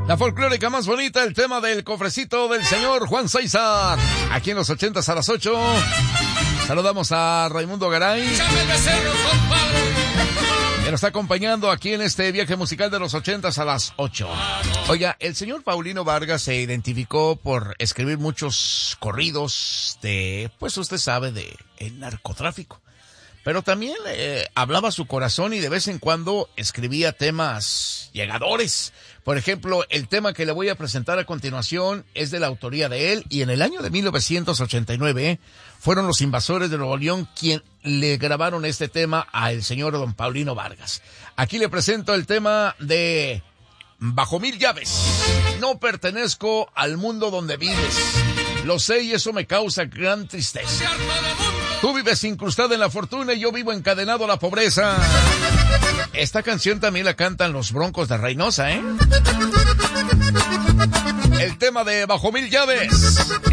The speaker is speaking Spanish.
La folclórica más bonita, el tema del cofrecito del señor Juan César. Aquí en los 80s a las 8. Saludamos a Raimundo Garay, que nos está acompañando aquí en este viaje musical de los 80s a las 8. Oiga, el señor Paulino Vargas se identificó por escribir muchos corridos de, pues usted sabe, de el narcotráfico. Pero también hablaba su corazón y de vez en cuando escribía temas llegadores. Por ejemplo, el tema que le voy a presentar a continuación es de la autoría de él, y en el año de 1989 fueron los Invasores de Nuevo León quien le grabaron este tema al señor don Paulino Vargas. Aquí le presento el tema de Bajo Mil Llaves. No pertenezco al mundo donde vives, lo sé y eso me causa gran tristeza. Tú vives incrustada en la fortuna y yo vivo encadenado a la pobreza. Esta canción también la cantan los Broncos de Reynosa, ¿eh? El tema de Bajo Mil Llaves